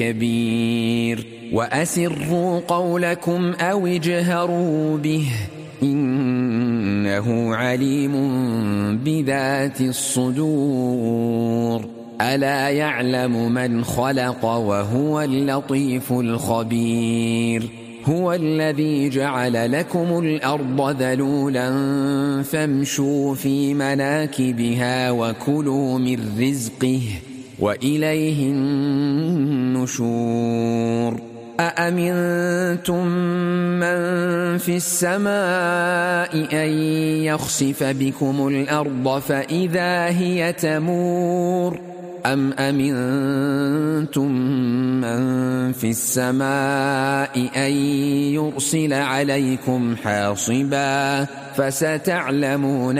كبير وأسروا قولكم أو اجهروا به إنه عليم بذات الصدور ألا يعلم من خلق وهو اللطيف الخبير هو الذي جعل لكم الأرض ذلولا فامشوا في مناكبها وكلوا من رزقه وإليه النشور أأمنتم من في السماء أن يخسف بكم الأرض فإذا هي تمور أم أمنتم من في السماء أن يرسل عليكم حاصبا فستعلمون